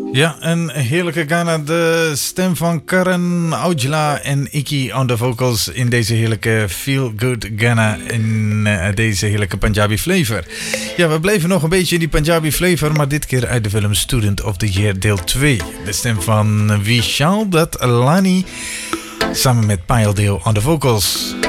Ja, een heerlijke Ghana. De stem van Karen Aujla en Iki on the vocals in deze heerlijke Feel Good Ghana. In deze heerlijke Punjabi flavor. Ja, we bleven nog een beetje in die Punjabi flavor, maar dit keer uit de film Student of the Year deel 2. De stem van Vishal Dutt Lani samen met Payal Deo on the vocals.